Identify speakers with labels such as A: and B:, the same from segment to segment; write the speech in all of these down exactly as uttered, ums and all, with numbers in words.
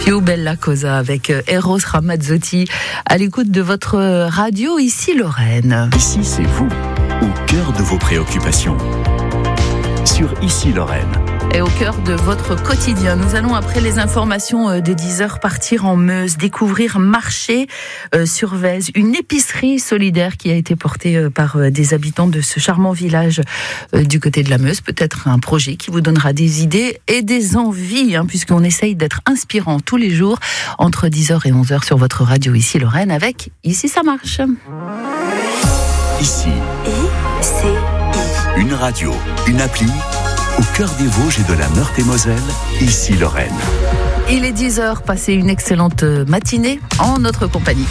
A: Più Bella Cosa avec Eros Ramazzotti à l'écoute de votre radio Ici Lorraine.
B: Ici c'est vous, au cœur de vos préoccupations. Sur Ici Lorraine.
A: Et au cœur de votre quotidien, nous allons après les informations des dix heures partir en Meuse, découvrir Marché euh, sur Vèze, une épicerie solidaire qui a été portée euh, par euh, des habitants de ce charmant village euh, du côté de la Meuse. Peut-être un projet qui vous donnera des idées et des envies, hein, puisqu'on essaye d'être inspirant tous les jours entre dix heures et onze heures sur votre radio Ici Lorraine avec Ici ça marche.
B: Ici.
A: I C I.
B: Une radio, une appli. Au cœur des Vosges et de la Meurthe-et-Moselle, Ici Lorraine.
A: Il est dix heures, passez une excellente matinée en notre compagnie.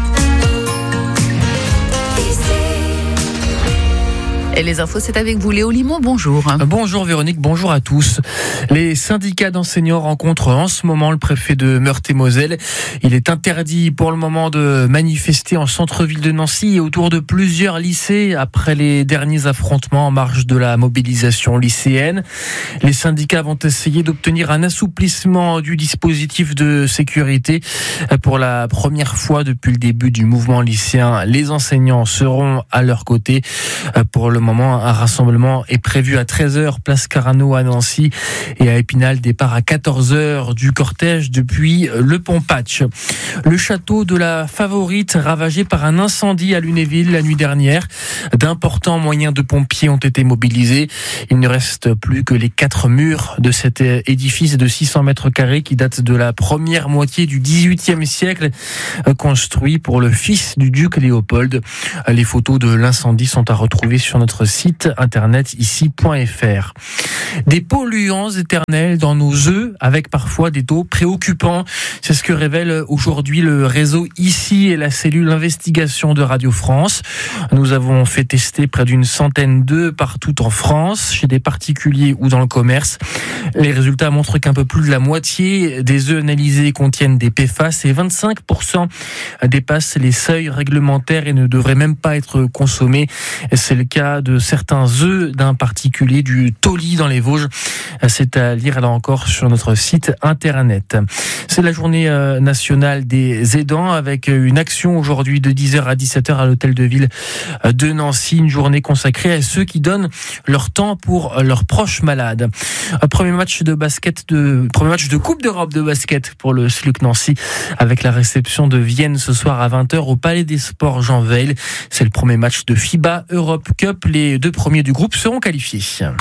A: Et les infos, c'est avec vous, Léo Limon, bonjour.
C: Bonjour Véronique, bonjour à tous. Les syndicats d'enseignants rencontrent en ce moment le préfet de Meurthe-et-Moselle. Il est interdit pour le moment de manifester en centre-ville de Nancy et autour de plusieurs lycées après les derniers affrontements en marge de la mobilisation lycéenne. Les syndicats vont essayer d'obtenir un assouplissement du dispositif de sécurité. Pour la première fois depuis le début du mouvement lycéen, les enseignants seront à leur côté. Pour le moment, un rassemblement est prévu à treize heures, place Carano à Nancy, et à Épinal, départ à quatorze heures du cortège depuis le pont Patch. Le château de la Favorite ravagé par un incendie à Lunéville la nuit dernière. D'importants moyens de pompiers ont été mobilisés. Il ne reste plus que les quatre murs de cet édifice de six cents mètres carrés qui date de la première moitié du dix-huitième siècle, construit pour le fils du duc Léopold. Les photos de l'incendie sont à retrouver sur notre site internet ici point f r. Des polluants éternels dans nos œufs avec parfois des taux préoccupants. C'est ce que révèle aujourd'hui le réseau Ici et la cellule investigation de Radio France. Nous avons fait tester près d'une centaine d'œufs partout en France, chez des particuliers ou dans le commerce. Les résultats montrent qu'un peu plus de la moitié des œufs analysés contiennent des P F A S et vingt-cinq pour cent dépassent les seuils réglementaires et ne devraient même pas être consommés. C'est le cas de certains œufs d'un particulier du Tauly dans les Vosges. C'est à lire là encore sur notre site internet. C'est la journée nationale des aidants avec une action aujourd'hui de dix heures à dix-sept heures à l'hôtel de ville de Nancy. Une journée consacrée à ceux qui donnent leur temps pour leurs proches malades. Un premier match de basket de, premier match de Coupe d'Europe de basket pour le S L U C Nancy avec la réception de Vienne ce soir à vingt heures au Palais des Sports Jean Veil. C'est le premier match de FIBA Europe Cup. Les deux premiers du groupe seront qualifiés.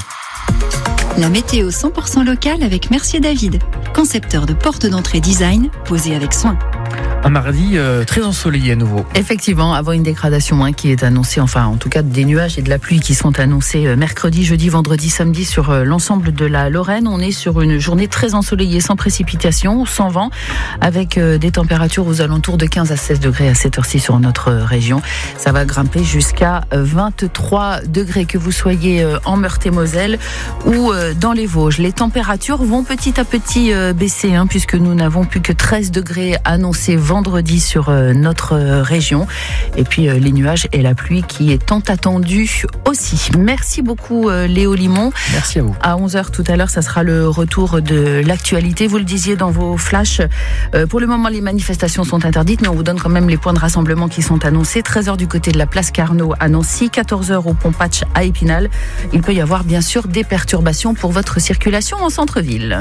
D: La météo cent pour cent locale avec Mercier David, concepteur de porte d'entrée design posé avec soin.
C: Un mardi euh, très ensoleillé à nouveau.
A: Effectivement, avant une dégradation hein, qui est annoncée, enfin en tout cas des nuages et de la pluie qui sont annoncés euh, mercredi, jeudi, vendredi, samedi sur euh, l'ensemble de la Lorraine. On est sur une journée très ensoleillée, sans précipitation, sans vent, avec euh, des températures aux alentours de quinze à seize degrés à cette heure-ci sur notre euh, région. Ça va grimper jusqu'à vingt-trois degrés, que vous soyez euh, en Meurthe-et-Moselle ou euh, dans les Vosges. Les températures vont petit à petit euh, baisser, hein, puisque nous n'avons plus que treize degrés annoncés vendredi sur euh, notre euh, région. Et puis euh, les nuages et la pluie qui est tant attendue aussi. Merci beaucoup euh, Léo Limon.
C: Merci à vous.
A: À onze heures tout à l'heure, ça sera le retour de l'actualité. Vous le disiez dans vos flashs, euh, pour le moment les manifestations sont interdites, mais on vous donne quand même les points de rassemblement qui sont annoncés. treize heures du côté de la place Carnot à Nancy, quatorze heures au pont Patch à Épinal. Il peut y avoir bien sûr des perturbations pour votre circulation en centre-ville.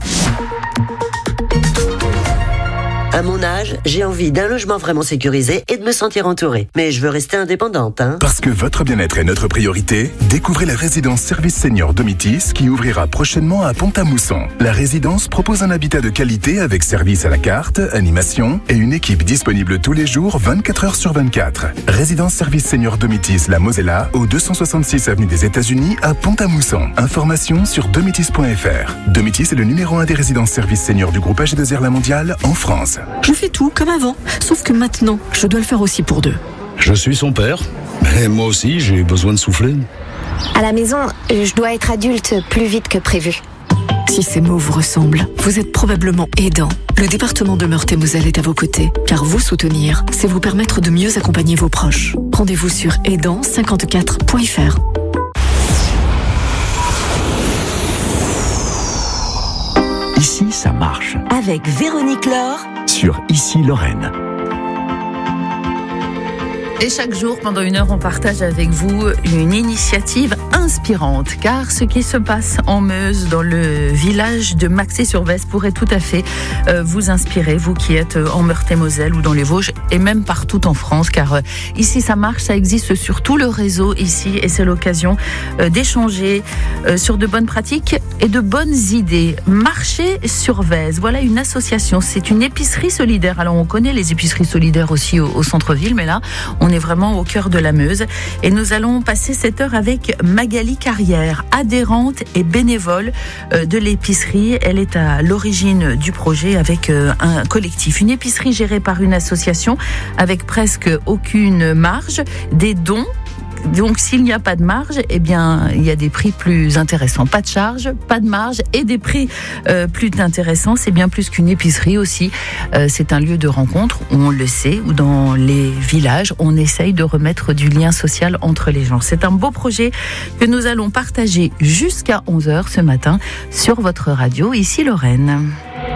E: À mon âge, j'ai envie d'un logement vraiment sécurisé et de me sentir entourée. Mais je veux rester indépendante, hein.
F: Parce que votre bien-être est notre priorité, découvrez la résidence Service Senior Domitis qui ouvrira prochainement à Pont-à-Mousson. La résidence propose un habitat de qualité avec service à la carte, animation et une équipe disponible tous les jours vingt-quatre heures sur vingt-quatre. Résidence Service Senior Domitis La Mosella au deux cent soixante-six avenue des États-Unis à Pont-à-Mousson. Informations sur domitis point f r. Domitis est le numéro un des résidences services seniors du groupe A G deux R La Mondiale en France.
G: Je fais tout comme avant, sauf que maintenant, je dois le faire aussi pour deux.
H: Je suis son père, et moi aussi j'ai besoin de souffler.
I: À la maison, je dois être adulte plus vite que prévu.
G: Si ces mots vous ressemblent, vous êtes probablement aidant. Le département de Meurthe-et-Moselle est à vos côtés, car vous soutenir, c'est vous permettre de mieux accompagner vos proches. Rendez-vous sur aidant cinquante-quatre point f r.
B: Ici, ça marche.
J: Avec Véronique Laure
B: Sur Ici Lorraine.
A: Et chaque jour, pendant une heure, on partage avec vous une initiative inspirante. Car ce qui se passe en Meuse, dans le village de Maxey-sur-Vèze, pourrait tout à fait euh, vous inspirer, vous qui êtes en Meurthe-et-Moselle ou dans les Vosges, et même partout en France. Car euh, ici, ça marche, ça existe sur tout le réseau ici, et c'est l'occasion euh, d'échanger euh, sur de bonnes pratiques et de bonnes idées. Marché sur Vèze, voilà une association, c'est une épicerie solidaire. Alors on connaît les épiceries solidaires aussi au, au centre-ville, mais là, on est vraiment au cœur de la Meuse. Et nous allons passer cette heure avec Magali Carrière, adhérente et bénévole de l'épicerie. Elle est à l'origine du projet avec un collectif. Une épicerie gérée par une association avec presque aucune marge, des dons. Donc, s'il n'y a pas de marge, eh bien, il y a des prix plus intéressants. Pas de charge, pas de marge et des prix euh, plus intéressants. C'est bien plus qu'une épicerie aussi. Euh, c'est un lieu de rencontre, on le sait, où dans les villages, on essaye de remettre du lien social entre les gens. C'est un beau projet que nous allons partager jusqu'à onze heures ce matin sur votre radio, Ici Lorraine.